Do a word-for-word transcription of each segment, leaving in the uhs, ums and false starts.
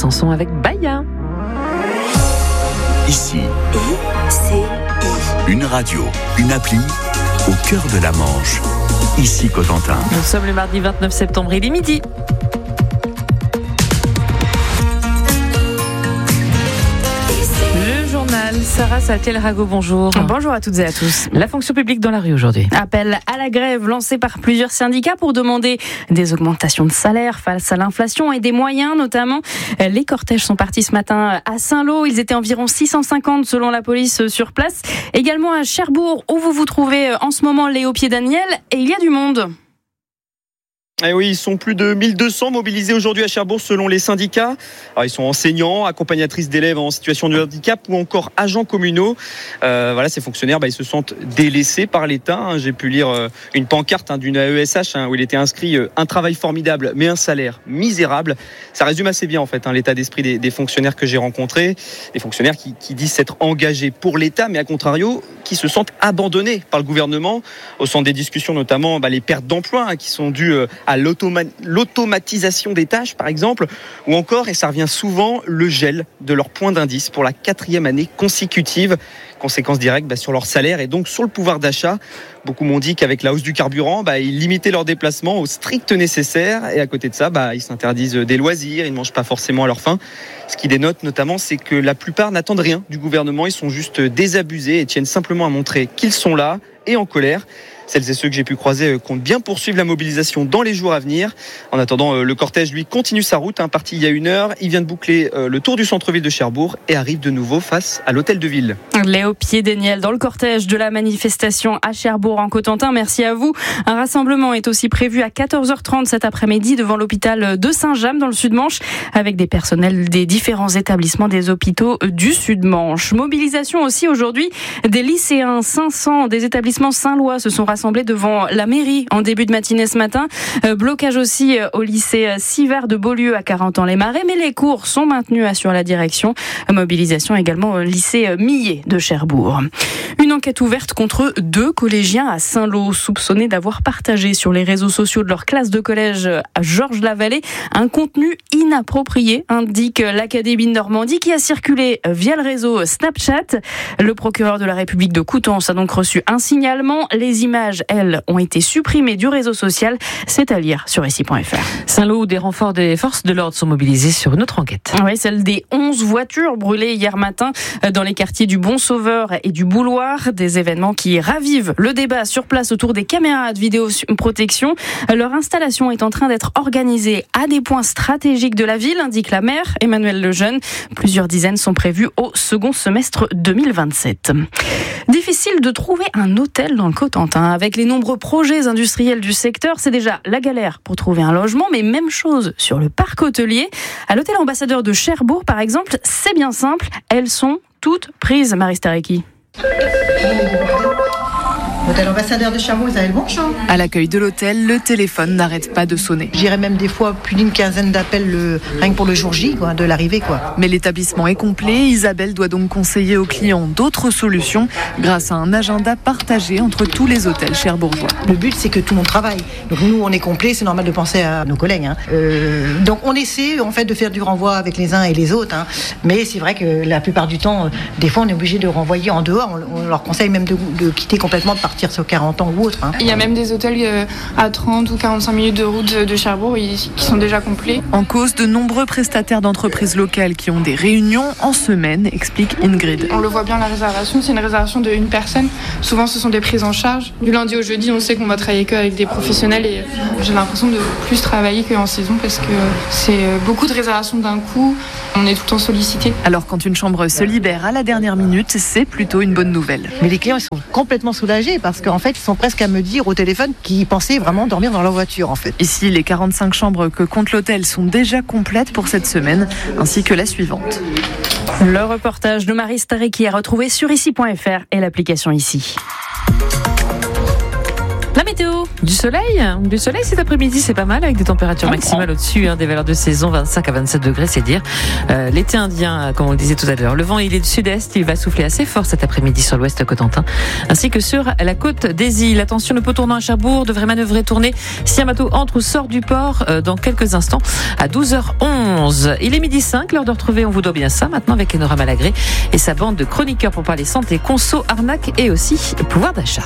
Sanson avec Baya. Ici, I C I. une radio, une appli au cœur de la Manche. Ici Cotentin. Nous sommes le mardi vingt-neuf septembre, il est midi. Le journal, Sarah Saltiel-Rago, bonjour. Bonjour à toutes et à tous. La fonction publique dans la rue aujourd'hui. Appel à la grève lancé par plusieurs syndicats pour demander des augmentations de salaire face à l'inflation et des moyens notamment. Les cortèges sont partis ce matin à Saint-Lô. Ils étaient environ six cent cinquante selon la police sur place. Également à Cherbourg où vous vous trouvez en ce moment, Léo Pied-Daniel, et il y a du monde. Eh oui, ils sont plus de mille deux cents mobilisés aujourd'hui à Cherbourg selon les syndicats. Alors, ils sont enseignants, accompagnatrices d'élèves en situation de handicap ou encore agents communaux. Euh, voilà, ces fonctionnaires, bah, ils se sentent délaissés par l'État. Hein. J'ai pu lire euh, une pancarte hein, d'une A E S H hein, où il était inscrit euh, un travail formidable mais un salaire misérable. Ça résume assez bien en fait hein, l'état d'esprit des, des fonctionnaires que j'ai rencontrés. Des fonctionnaires qui, qui disent s'être engagés pour l'État mais à contrario qui se sentent abandonnés par le gouvernement. Au centre des discussions notamment bah, les pertes d'emploi hein, qui sont dues euh, à l'automa- l'automatisation des tâches par exemple, ou encore, et ça revient souvent, le gel de leur point d'indice pour la quatrième année consécutive. Conséquence directe bah, sur leur salaire et donc sur le pouvoir d'achat. Beaucoup m'ont dit qu'avec la hausse du carburant, bah, ils limitaient leurs déplacements au strict nécessaire et à côté de ça, bah, ils s'interdisent des loisirs, ils ne mangent pas forcément à leur faim. Ce qui dénote notamment, c'est que la plupart n'attendent rien du gouvernement, ils sont juste désabusés et tiennent simplement à montrer qu'ils sont là et en colère. Celles et ceux que j'ai pu croiser comptent bien poursuivre la mobilisation dans les jours à venir. En attendant, le cortège, lui, continue sa route. Hein, parti il y a une heure, il vient de boucler le tour du centre-ville de Cherbourg et arrive de nouveau face à l'hôtel de ville. Léo Pied-Daniel dans le cortège de la manifestation à Cherbourg en Cotentin. Merci à vous. Un rassemblement est aussi prévu à quatorze heures trente cet après-midi devant l'hôpital de Saint-James dans le Sud-Manche avec des personnels des différents établissements des hôpitaux du Sud-Manche. Mobilisation aussi aujourd'hui des lycéens. cinq cents des établissements saint-lois se sont rassemblés devant la mairie en début de matinée ce matin. Euh, blocage aussi au lycée Sivard de Beaulieu à Carentan-les-Marais, mais les cours sont maintenus, assure la direction. Mobilisation également au lycée Millet de Cherbourg. Une enquête ouverte contre deux collégiens à Saint-Lô, soupçonnés d'avoir partagé sur les réseaux sociaux de leur classe de collège à Georges-la-Vallée un contenu inapproprié, indique l'Académie de Normandie, qui a circulé via le réseau Snapchat. Le procureur de la République de Coutances a donc reçu un signalement. Les images, elles, ont été supprimées du réseau social. C'est à lire sur ici point f r. Saint-Lô, où des renforts des forces de l'ordre sont mobilisés sur une autre enquête. Oui, celle des onze voitures brûlées hier matin dans les quartiers du Bon-Sauveur et du Bouloir. Des événements qui ravivent le débat sur place autour des caméras de vidéoprotection. Leur installation est en train d'être organisée à des points stratégiques de la ville, indique la maire Emmanuelle Lejeune. Plusieurs dizaines sont prévues au second semestre deux mille vingt-sept. Difficile de trouver un hôtel dans le Cotentin. Avec les nombreux projets industriels du secteur, c'est déjà la galère pour trouver un logement, mais même chose sur le parc hôtelier. À l'hôtel Ambassadeur de Cherbourg, par exemple, c'est bien simple, elles sont toutes prises, Marie Starecki. Hôtel Ambassadeur de Cherbourg, vous avez le bon champ. À l'accueil de l'hôtel, le téléphone n'arrête pas de sonner. J'irais même des fois plus d'une quinzaine d'appels le, rien que pour le jour J, quoi, de l'arrivée, quoi. Mais l'établissement est complet. Isabelle doit donc conseiller aux clients d'autres solutions grâce à un agenda partagé entre tous les hôtels cherbourgeois. Le but, c'est que tout le monde travaille. Donc nous, on est complet, c'est normal de penser à nos collègues. Hein. Euh, donc on essaie en fait de faire du renvoi avec les uns et les autres. Hein. Mais c'est vrai que la plupart du temps, des fois, on est obligé de renvoyer en dehors. On, on leur conseille même de, de quitter complètement, de partir sur quarante ans ou autre. Hein. Il y a même des hôtels à trente ou quarante-cinq minutes de route de Cherbourg qui sont déjà complets. En cause, de nombreux prestataires d'entreprises locales qui ont des réunions en semaine, explique Ingrid. On le voit bien, la réservation, c'est une réservation de une personne. Souvent, ce sont des prises en charge. Du lundi au jeudi, on sait qu'on va travailler qu'avec des professionnels et j'ai l'impression de plus travailler qu'en saison parce que c'est beaucoup de réservations d'un coup. On est tout le temps sollicité. Alors, quand une chambre se libère à la dernière minute, c'est plutôt une bonne nouvelle. Mais les clients, ils sont complètement soulagés parce qu'en fait, ils sont presque à me dire au téléphone qu'ils pensaient vraiment dormir dans leur voiture, en fait. Ici, les quarante-cinq chambres que compte l'hôtel sont déjà complètes pour cette semaine, ainsi que la suivante. Le reportage de Marie Starecki est retrouvé sur ici point f r et l'application Ici. La météo. Du soleil, du soleil cet après-midi, c'est pas mal avec des températures maximales au-dessus hein, des valeurs de saison, vingt-cinq à vingt-sept degrés, c'est dire. Euh, l'été indien, comme on le disait tout à l'heure, le vent il est du sud-est, il va souffler assez fort cet après-midi sur l'ouest cotentin, ainsi que sur la côte des îles. Attention, le pont tournant à Cherbourg devrait manœuvrer tourner si un bateau entre ou sort du port euh, dans quelques instants à douze heures onze. Il est midi cinq, l'heure de retrouver On vous doit bien ça maintenant avec Enora Malagré et sa bande de chroniqueurs pour parler santé, conso, arnaque et aussi pouvoir d'achat.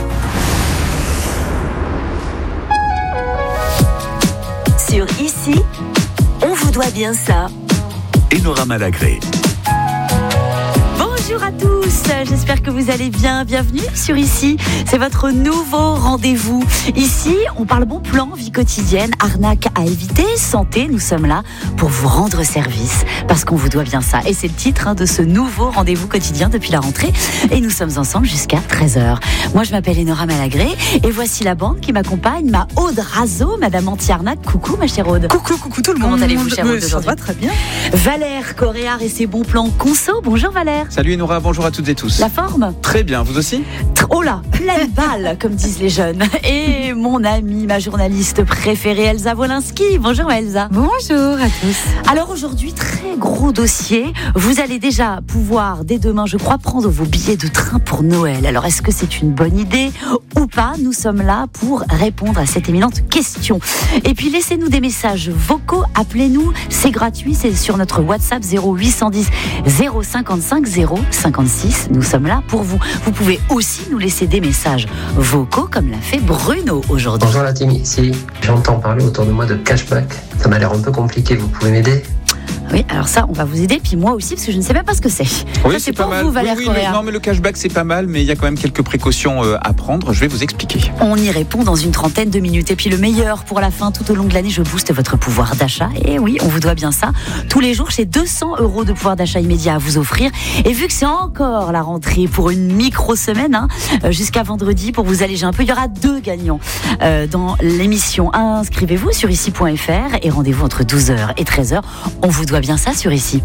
Sur Ici, on vous doit bien ça. Enora Malagré. Bonjour à tous, j'espère que vous allez bien. Bienvenue sur Ici, c'est votre nouveau rendez-vous. Ici, on parle bon plan, vie quotidienne, arnaque à éviter, santé. Nous sommes là pour vous rendre service parce qu'on vous doit bien ça. Et c'est le titre hein, de ce nouveau rendez-vous quotidien depuis la rentrée. Et nous sommes ensemble jusqu'à treize heures. Moi, je m'appelle Enora Malagré et voici la bande qui m'accompagne, ma Aude Razo, Madame Anti-Arnaque. Coucou ma chère Aude. Coucou, coucou tout le monde. Comment allez-vous, chère Aude, Ça aujourd'hui? va très bien. Valère Coréard et ses bons plans conso. Bonjour Valère. Salut Enora, bonjour à toutes et tous. La forme? Très bien, vous aussi? Oh là, pleine balle, comme disent les jeunes. Et mon amie, ma journaliste préférée, Elsa Wolinski. Bonjour Elsa. Bonjour à tous. Alors aujourd'hui, très gros dossier. Vous allez déjà pouvoir, dès demain, je crois, prendre vos billets de train pour Noël. Alors est-ce que c'est une bonne idée ou pas? Nous sommes là pour répondre à cette éminente question. Et puis laissez-nous des messages vocaux, appelez-nous, c'est gratuit, c'est sur notre WhatsApp zéro huit cent dix zéro cinquante-cinq zéro cinquante-six. Nous sommes là pour vous. Vous pouvez aussi nous laisser des messages vocaux comme l'a fait Bruno aujourd'hui. Bonjour la team, ici j'entends parler autour de moi de cashback. Ça m'a l'air un peu compliqué, vous pouvez m'aider? Oui, alors ça, on va vous aider, puis moi aussi, parce que je ne sais même pas ce que c'est. Oui, ça, c'est pas pour mal. vous, Valère oui, oui, Coréard. le, non, mais le cashback, c'est pas mal, mais il y a quand même quelques précautions euh, à prendre. Je vais vous expliquer. On y répond dans une trentaine de minutes. Et puis le meilleur pour la fin, tout au long de l'année, je booste votre pouvoir d'achat. Et oui, on vous doit bien ça. Tous les jours, j'ai deux cents euros de pouvoir d'achat immédiat à vous offrir. Et vu que c'est encore la rentrée pour une micro-semaine, hein, jusqu'à vendredi, pour vous alléger un peu, il y aura deux gagnants euh, dans l'émission. Inscrivez-vous sur ici point f r et rendez-vous entre douze heures et treize heures. On vous doit bien ça sur Ici.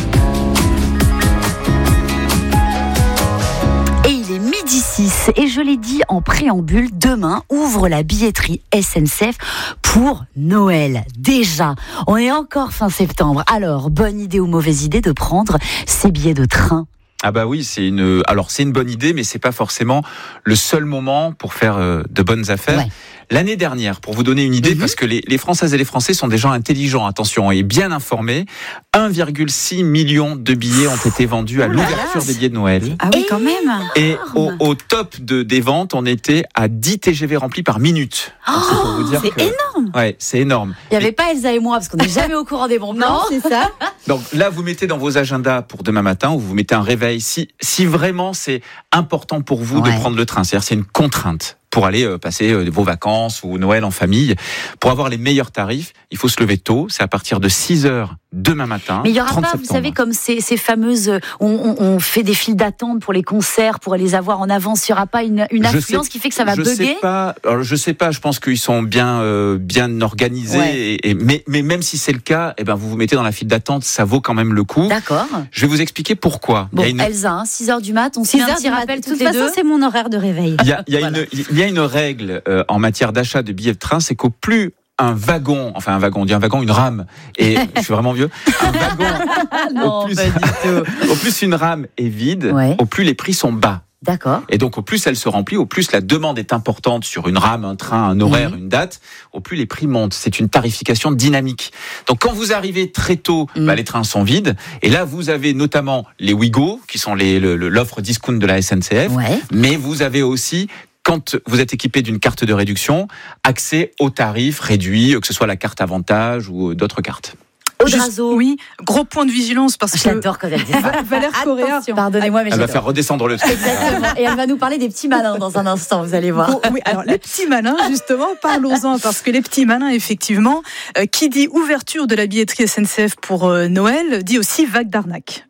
Et il est midi six et je l'ai dit en préambule, demain ouvre la billetterie S N C F pour Noël. Déjà, on est encore fin septembre. Alors, bonne idée ou mauvaise idée de prendre ces billets de train? Ah bah oui, c'est une. Alors c'est une bonne idée, mais c'est pas forcément le seul moment pour faire euh, de bonnes affaires. Ouais. L'année dernière, pour vous donner une idée, mm-hmm. parce que les, les Françaises et les Français sont des gens intelligents, attention, et bien informés, un virgule six million de billets ont été vendus à l'ouverture des billets de Noël. Ah oui, quand même. Et au, au top de, des ventes, on était à dix T G V remplis par minute. Oh, c'est pour vous dire c'est que... énorme. Ouais, c'est énorme. Il n'y avait et... pas Elsa et moi, parce qu'on n'est jamais au courant des bons plans. Non, c'est ça. Donc là, vous mettez dans vos agendas pour demain matin, ou vous mettez un réveil, si, si vraiment c'est important pour vous ouais. de prendre le train, c'est-à-dire c'est une contrainte pour aller euh, passer euh, vos vacances ou Noël en famille. Pour avoir les meilleurs tarifs, il faut se lever tôt. C'est à partir de six heures demain matin. Mais il n'y aura pas, septembre. Vous savez, comme ces, ces fameuses... On, on, on fait des files d'attente pour les concerts, pour les avoir en avance. Il n'y aura pas une, une influence qui fait que ça va je bugger sais pas, alors Je ne sais pas, je pense qu'ils sont bien, euh, bien organisés. Ouais. Et, et, mais, mais même si c'est le cas, eh ben, vous vous mettez dans la file d'attente, ça vaut quand même le coup. D'accord. Je vais vous expliquer pourquoi. Bon, il y a une... Elsa, hein, six heures du mat, on se fait un petit rappel toutes les deux. De toute façon, c'est mon horaire de réveil. Il y a, il y a, voilà. une, il y a une règle euh, en matière d'achat de billets de train, c'est qu'au plus un wagon, enfin un wagon, on dit un wagon, une rame, et je suis vraiment vieux, un wagon, non, au, plus, pas du tout. au plus une rame est vide, ouais. au plus les prix sont bas. D'accord. Et donc, au plus elle se remplit, au plus la demande est importante sur une rame, un train, un horaire, mmh. une date, au plus les prix montent. C'est une tarification dynamique. Donc, quand vous arrivez très tôt, mmh. bah, les trains sont vides. Et là, vous avez notamment les Ouigo, qui sont les, le, l'offre discount de la S N C F. Ouais. Mais vous avez aussi, quand vous êtes équipé d'une carte de réduction, accès aux tarifs réduits, que ce soit la carte avantage ou d'autres cartes. Juste, oui, gros point de vigilance parce je que j'adore quand elle dit ça. Valère Coréard, pardonnez-moi, mais elle j'adore. va faire redescendre le truc. Exactement. Et elle va nous parler des petits malins dans un instant, vous allez voir. Bon, oui, alors les petits malins, justement, parlons-en parce que les petits malins, effectivement, euh, qui dit ouverture de la billetterie S N C F pour euh, Noël, dit aussi vague d'arnaque.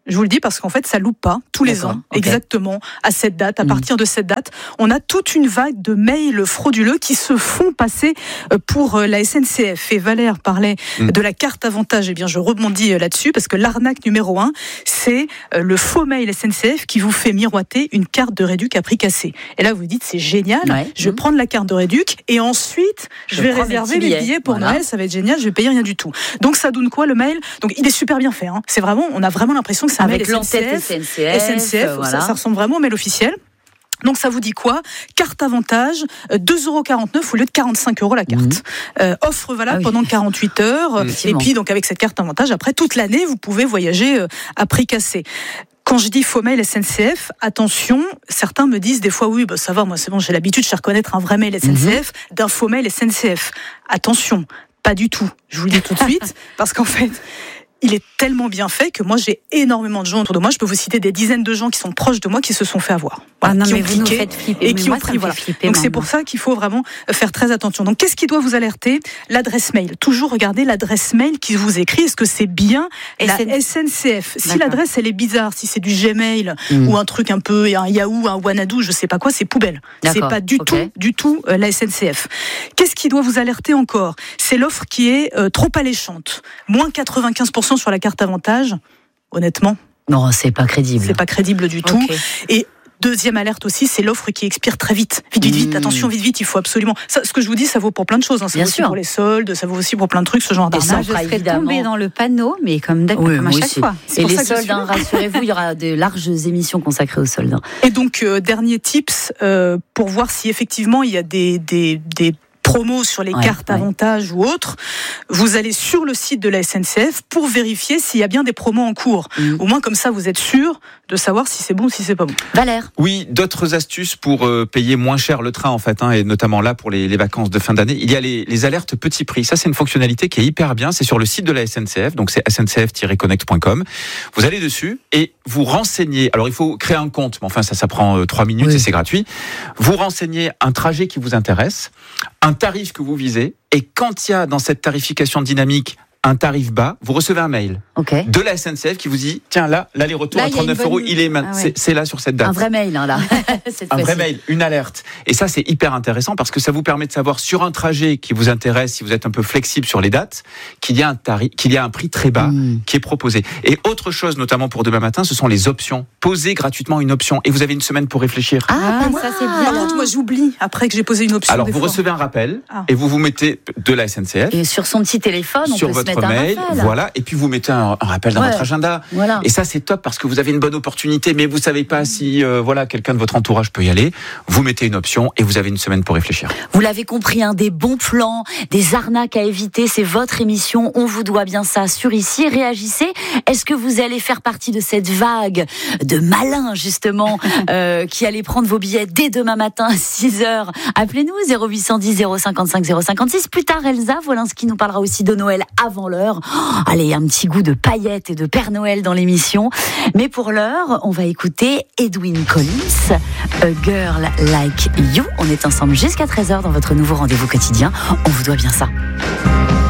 Je vous le dis parce qu'en fait, ça loupe pas tous les D'accord, ans, okay. exactement à cette date. À mmh. partir de cette date, on a toute une vague de mails frauduleux qui se font passer pour la S N C F. Et Valère parlait mmh. de la carte avantage. Eh bien, je rebondis là-dessus parce que l'arnaque numéro un, c'est le faux mail S N C F qui vous fait miroiter une carte de réduc à prix cassé. Et là, vous dites, c'est génial. Ouais. Je vais mmh. prendre la carte de réduc et ensuite, je, je vais réserver mes billets, billets pour voilà. Noël. Ça va être génial. Je vais payer rien du tout. Donc, ça donne quoi le mail? Donc, il est super bien fait. Hein. C'est vraiment, on a vraiment l'impression que c'est un avec mail S N C F. S N C F, S N C F voilà. ça, ça ressemble vraiment au mail officiel. Donc ça vous dit quoi? Carte avantage, deux euros quarante-neuf au lieu de quarante-cinq euros la carte. Mmh. Euh, offre valable ah oui. pendant quarante-huit heures. Mmh. Et puis donc avec cette carte avantage, après toute l'année, vous pouvez voyager euh, à prix cassé. Quand je dis faux mail S N C F, attention, certains me disent des fois oui, bah ça va, moi c'est bon, j'ai l'habitude, je sais reconnaître un vrai mail S N C F mmh. d'un faux mail S N C F. Attention, pas du tout. Je vous le dis tout de suite, parce qu'en fait, il est tellement bien fait que moi j'ai énormément de gens autour de moi. Je peux vous citer des dizaines de gens qui sont proches de moi qui se sont fait avoir, voilà, ah non, qui ont cliqué et qui ont pris. Voilà. Donc c'est pour ça qu'il faut vraiment faire très attention. Donc qu'est-ce qui doit vous alerter? L'adresse mail. Toujours regarder l'adresse mail qui vous écrit. Est-ce que c'est bien la S N C F? Si l'adresse elle est bizarre, si c'est du Gmail mmh. ou un truc un peu un Yahoo, un Wanadoo, je sais pas quoi, c'est poubelle. C'est pas du okay. tout, du tout euh, la S N C F. Qu'est-ce qui doit vous alerter encore? C'est l'offre qui est euh, trop alléchante. Moins quatre-vingt-quinze pour cent sur la carte avantage, honnêtement. Non, c'est pas crédible. C'est pas crédible du tout. Okay. Et deuxième alerte aussi, c'est l'offre qui expire très vite. Vite, vite, vite. Mmh. Attention, vite, vite. Il faut absolument. Ça, ce que je vous dis, ça vaut pour plein de choses. Hein. Ça Bien vaut sûr. Aussi pour les soldes, ça vaut aussi pour plein de trucs, ce genre d'arnaque. Je serais tombée dans le panneau, mais comme, oui, comme à chaque aussi. Fois. C'est Et les soldes, hein, rassurez-vous, il y aura de larges émissions consacrées aux soldes. Et donc, euh, dernier tips euh, pour voir si effectivement il y a des des des promos sur les ouais, cartes ouais. avantages ou autres, vous allez sur le site de la S N C F pour vérifier s'il y a bien des promos en cours. Mmh. Au moins comme ça, vous êtes sûr de savoir si c'est bon ou si c'est pas bon. Valère. Oui, d'autres astuces pour euh, payer moins cher le train en fait, hein, et notamment là pour les, les vacances de fin d'année. Il y a les, les alertes petit prix. Ça, c'est une fonctionnalité qui est hyper bien. C'est sur le site de la S N C F, donc c'est s n c f tiret connect point com. Vous allez dessus et vous renseignez. Alors il faut créer un compte, mais enfin ça, ça prend euh, trois minutes oui. et c'est gratuit. Vous renseignez un trajet qui vous intéresse, un tarif que vous visez, et quand il y a dans cette tarification dynamique un tarif bas, vous recevez un mail okay. de la S N C F qui vous dit tiens là l'aller-retour là, à trente-neuf bonne... euros il est, ah, ouais. c'est, c'est là sur cette date. Un vrai mail hein, là. Un vrai mail, une alerte. Et ça c'est hyper intéressant parce que ça vous permet de savoir sur un trajet qui vous intéresse, si vous êtes un peu flexible sur les dates, qu'il y a un tarif, qu'il y a un prix très bas mmh. qui est proposé. Et autre chose notamment pour demain matin, ce sont les options. Posez gratuitement une option et vous avez une semaine pour réfléchir. Ah, ah ça c'est bien. Par contre moi j'oublie après que j'ai posé une option. Alors vous fois. recevez un rappel ah. et vous vous mettez de la S N C F. Et sur son petit téléphone, on sur peut votre se mettre mail, un rappel. Voilà, et puis vous mettez un, un rappel dans ouais. votre agenda. Voilà. Et ça c'est top parce que vous avez une bonne opportunité, mais vous savez pas si euh, voilà quelqu'un de votre entourage peut y aller. Vous mettez une option et vous avez une semaine pour réfléchir. Vous l'avez compris, hein, des bons plans, des arnaques à éviter. C'est votre émission. On vous doit bien ça sur Ici. Réagissez. Est-ce que vous allez faire partie de cette vague de malins justement euh, qui allez prendre vos billets dès demain matin à six heures? Appelez-nous zéro huit cent dix zéro cinquante-cinq zéro cinquante-six. Plus tard, Elsa Wolinski nous parlera aussi de Noël avant l'heure. Oh, allez, un petit goût de paillettes et de Père Noël dans l'émission. Mais pour l'heure, on va écouter Edwyn Collins, A Girl Like You. On est ensemble jusqu'à treize heures dans votre nouveau rendez-vous quotidien. On vous doit bien ça.